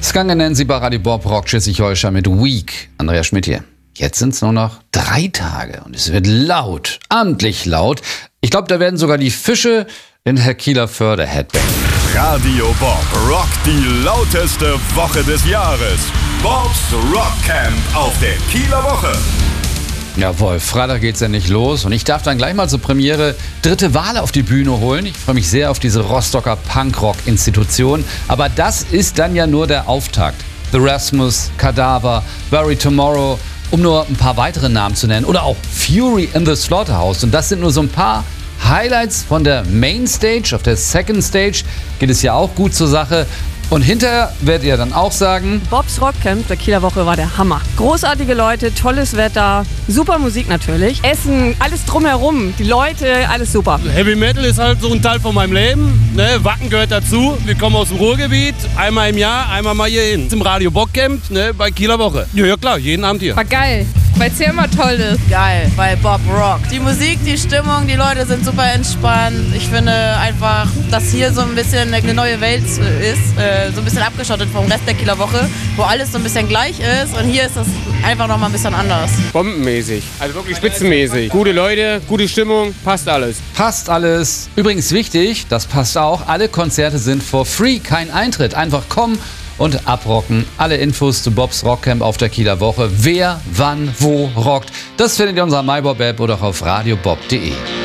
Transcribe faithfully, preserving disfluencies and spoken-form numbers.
Skanke Nancy bei Radio Bob Rock Schleswig-Holstein mit Week. Andreas Schmidt hier. Jetzt sind es nur noch drei Tage und es wird laut, amtlich laut. Ich glaube, da werden sogar die Fische in der Kieler Förde headbangen. Radio Bob rockt die lauteste Woche des Jahres. Bobs Rockcamp auf der Kieler Woche. Jawohl, Freitag geht's ja nicht los und ich darf dann gleich mal zur Premiere dritte Wale auf die Bühne holen. Ich freue mich sehr auf diese Rostocker Punkrock-Institution. Aber das ist dann ja nur der Auftakt. The Rasmus, Kadaver, Bury Tomorrow, um nur ein paar weitere Namen zu nennen. Oder auch Fury in the Slaughterhouse. Und das sind nur so ein paar Highlights von der Main Stage. Auf der Second Stage geht es ja auch gut zur Sache. Und hinterher werdet ihr dann auch sagen: Bobs Rockcamp der Kieler Woche war der Hammer. Großartige Leute, tolles Wetter, super Musik natürlich. Essen, alles drumherum, die Leute, alles super. Heavy Metal ist halt so ein Teil von meinem Leben. Ne? Wacken gehört dazu. Wir kommen aus dem Ruhrgebiet. Einmal im Jahr, einmal mal hier hin. Zum Radio Bockcamp, ne? Bei Kieler Woche. Ja, ja klar, jeden Abend hier. War geil, weil es hier immer toll ist. Geil, bei Bob Rock. Die Musik, die Stimmung, die Leute sind super entspannt. Ich finde einfach, dass hier so ein bisschen eine neue Welt ist. So ein bisschen abgeschottet vom Rest der Kieler Woche, wo alles so ein bisschen gleich ist, und hier ist das einfach noch mal ein bisschen anders. Bombenmäßig, also wirklich spitzenmäßig. Gute Leute, gute Stimmung, passt alles. Passt alles. Übrigens wichtig, das passt auch, alle Konzerte sind for free, kein Eintritt. Einfach kommen und abrocken. Alle Infos zu Bobs Rockcamp auf der Kieler Woche. Wer, wann, wo rockt, das findet ihr in unserer MyBob-App oder auch auf radiobob punkt de.